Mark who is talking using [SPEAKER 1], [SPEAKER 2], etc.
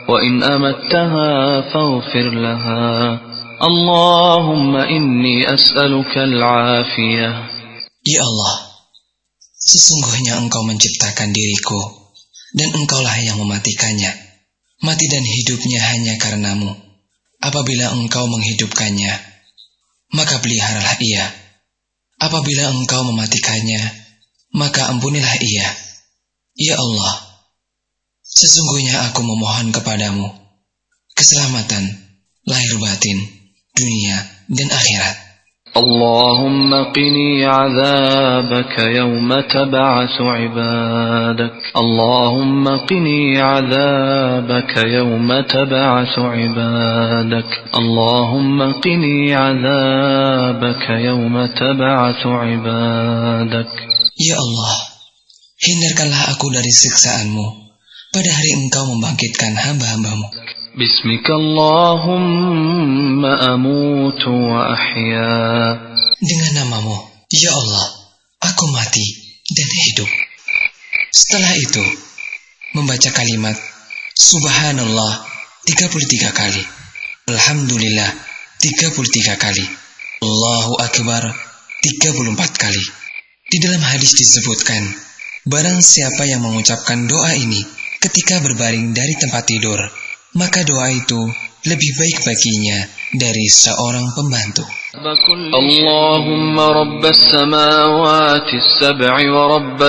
[SPEAKER 1] وإن أمتها فاغفر لها اللهم إني أسألك العافية.
[SPEAKER 2] Ya Allah, sesungguhnya Engkau menciptakan diriku, dan Engkaulah yang mematikannya. Mati dan hidupnya hanya karena-Mu. Apabila Engkau menghidupkannya, maka peliharalah ia. Apabila Engkau mematikannya, maka ampunilah ia. Ya Allah, sesungguhnya aku memohon kepadamu keselamatan lahir batin, dunia dan akhirat.
[SPEAKER 1] اللهم قني عذابك يوم تبعث عبادك اللهم قني عذابك يوم تبعث عبادك اللهم قني عذابك يوم تبعث عبادك.
[SPEAKER 2] Ya Allah, hindarkanlah aku dari siksaanmu pada hari Engkau membangkitkan hamba-hambamu.
[SPEAKER 1] بسمك اللهم أموت وأحيا.
[SPEAKER 2] Dengan namamu, ya Allah, aku mati dan hidup. Setelah itu, membaca kalimat Subhanallah 33 kali, Alhamdulillah 33 kali, Allahu Akbar 34 kali. Di dalam hadis disebutkan, barang siapa yang mengucapkan doa ini ketika berbaring dari tempat tidur, maka doa itu lebih baik baginya dari seorang pembantu.
[SPEAKER 1] Allahumma rabbas samawati as-sab'i wa rabb